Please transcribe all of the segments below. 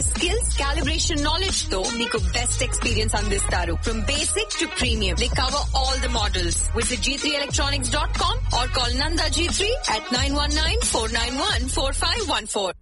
Skills, calibration knowledge తో మీకు best experience అందిస్తారు. From basic to premium, they cover all the models. Visit g3electronics.com or call Nanda G3 at 919-491-4514.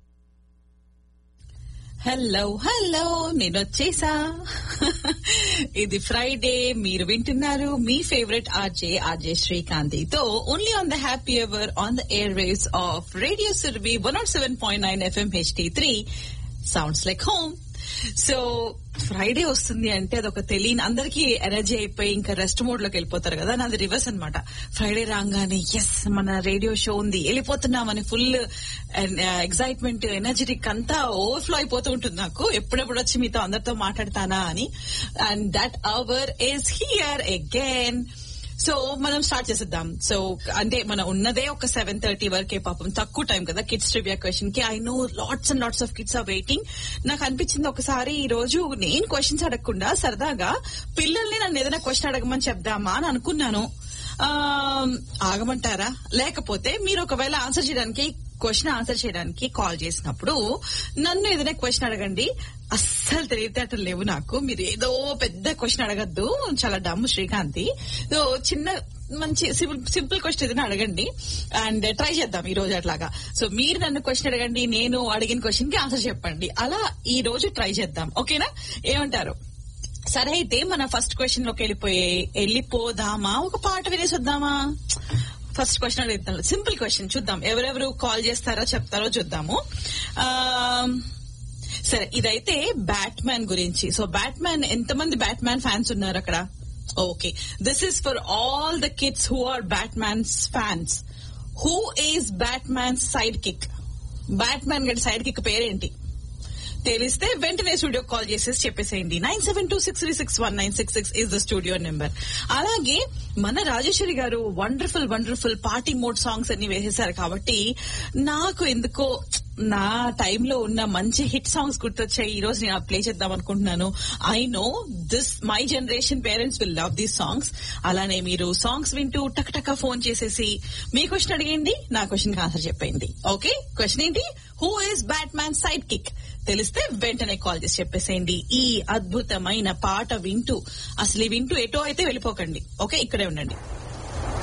Hello నేను వచ్చేసా. ఇది Friday, మీరు వింటున్నారు మీ favourite RJ శ్రీకాంతితో only on the happy hour on the air waves of radio Surabhi 107.9 FM HD3 sounds like home. So Friday వస్తుంది అంటే అదొక తెలియని, అందరికీ ఎనర్జీ అయిపోయి ఇంకా రెస్ట్ మోడ్ లోకి వెళ్ళిపోతారు కదా. నాది రివర్స్ అనమాట. ఫ్రైడే రాగానే ఎస్ మన రేడియో షో ఉంది, వెళ్ళిపోతున్నామని ఫుల్ ఎక్సైట్మెంట్, ఎనర్జెటిక్ అంతా ఓవర్ఫ్లో అయిపోతూ ఉంటుంది నాకు. ఎప్పుడెప్పుడు వచ్చి మీతో అందరితో మాట్లాడతానా అని. And that hour is here again. So మనం స్టార్ట్ చేసేద్దాం. సో అంటే మనం ఉన్నదే ఒక 7:30 వరకే, పాపం తక్కువ టైం కదా కిడ్స్ ట్రివియా క్వశ్చన్ కి. I know lots and lots of kids are waiting. నాకు అనిపించింది ఒకసారి ఈ రోజు నేను క్వశ్చన్స్ అడగకుండా సరదాగా పిల్లల్ని నన్ను ఏదైనా క్వశ్చన్ అడగమని చెప్దామా అని అనుకున్నాను. ఆగమంటారా? లేకపోతే మీరు ఒకవేళ క్వశ్చన్ ఆన్సర్ చేయడానికి కాల్ చేసినప్పుడు నన్ను ఏదైనా క్వశ్చన్ అడగండి. అస్సలు తెలివితేటలు లేవు నాకు. మీరు ఏదో పెద్ద క్వశ్చన్ అడగద్దు, చాలా డమ్ శ్రీకాంతి. సో చిన్న మంచి సింపుల్ క్వశ్చన్ ఏదైనా అడగండి అండ్ ట్రై చేద్దాం ఈ రోజు అట్లాగా. సో మీరు నన్ను క్వశ్చన్ అడగండి, నేను అడిగిన క్వశ్చన్ కి ఆన్సర్ చెప్పండి. అలా ఈ రోజు ట్రై చేద్దాం, ఓకేనా? ఏమంటారు? సరే, అయితే మన ఫస్ట్ క్వశ్చన్ లోకి వెళ్ళిపోదామా? ఒక పాట వినేసి వద్దామా? ఫస్ట్ క్వశ్చన్ అడుగుతాను, సింపుల్ క్వశ్చన్. చూద్దాం ఎవరెవరు కాల్ చేస్తారో చెప్తారో చూద్దాము. సరే, ఇదైతే బ్యాట్ మ్యాన్ గురించి. సో బ్యాట్ మ్యాన్, ఎంతమంది బ్యాట్ మ్యాన్ ఫ్యాన్స్ ఉన్నారు అక్కడ? Okay, this is for all the kids who are bat man's fans. Who is bat man's side kick? Bat man గడి సైడ్ కిక్ పేరేంటి తెలిస్తే వెంటనే స్టూడియో కాల్ చేసేసి చెప్పేసేయండి. 9726361966 ఇస్ ద స్టూడియో నెంబర్. అలాగే మన రాజేశ్వరి గారు వండర్ఫుల్ పార్టీ మోడ్ సాంగ్స్ అన్ని వేసేశారు కాబట్టి నాకు ఎందుకో నా టైంలో ఉన్న మంచి హిట్ సాంగ్స్ గుర్తొచ్చాయి. ఈ రోజు నేను ప్లే చేద్దాం అనుకుంటున్నాను. I know this my generation parents will love these songs. అలానే మీరు సాంగ్స్ వింటూ టక్ ఫోన్ చేసేసి మీ క్వశ్చన్ అడిగండి, నా క్వశ్చన్ కి ఆన్సర్ చెప్పండి. ఓకే, క్వశ్చన్ ఏంటి? Who is bat man side kick? తెలిస్తే వెంటనే కాల్ చేసి చెప్పేసేయండి. ఈ అద్భుతమైన పాట వింటూ ఎటో అయితే వెళ్ళిపోకండి. ఓకే, ఇక్కడే ఉండండి.